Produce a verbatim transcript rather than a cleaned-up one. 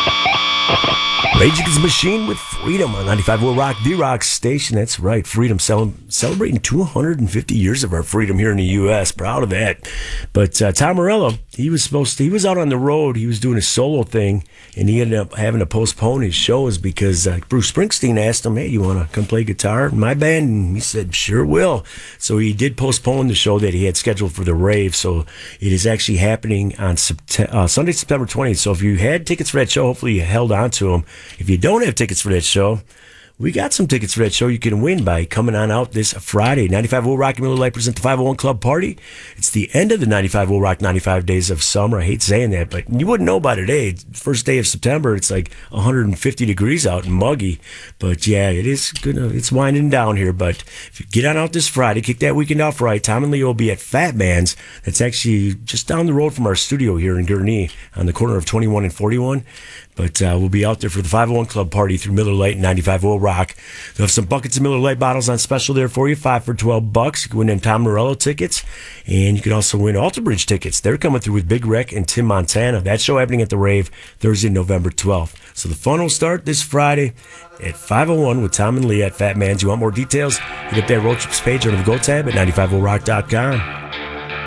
Rage Against the Machine with Freedom on ninety-five point one Rock, the Rock station. That's right, Freedom, cel- celebrating two hundred fifty years of our freedom here in the U S. Proud of that. But uh, Tom Morello, he was supposed to, he was out on the road. He was doing a solo thing, and he ended up having to postpone his shows because uh, Bruce Springsteen asked him, hey, you want to come play guitar in my band? And he said, sure will. So he did postpone the show that he had scheduled for the rave. So it is actually happening on Sept- uh, Sunday, September twentieth. So if you had tickets for that show, hopefully you held on to them. If you don't have tickets for that show, we got some tickets for that show you can win by coming on out this Friday. ninety-five point one Rock and Miller Lite present the five oh one Club Party. It's the end of the ninety-five point one Rock ninety-five Days of Summer. I hate saying that, but you wouldn't know by today. First day of September, it's like one hundred fifty degrees out and muggy. But yeah, it is gonna, it's winding down here. But if you get on out this Friday, kick that weekend off right, Tom and Leo will be at Fat Man's. That's actually just down the road from our studio here in Gurnee on the corner of twenty-one and forty-one. But uh, we'll be out there for the five oh one Club Party through Miller Lite and ninety-five point one Rock. They'll have some buckets of Miller Lite bottles on special there for you, five for twelve bucks. You can win them Tom Morello tickets, and you can also win Alter Bridge tickets. They're coming through with Big Rec and Tim Montana. That show happening at the Rave Thursday, November twelfth. So the fun will start this Friday at five oh one with Tom and Lee at Fat Man's. You want more details? Hit up that Road Trips page under the Go tab at ninety-five point one rock dot com.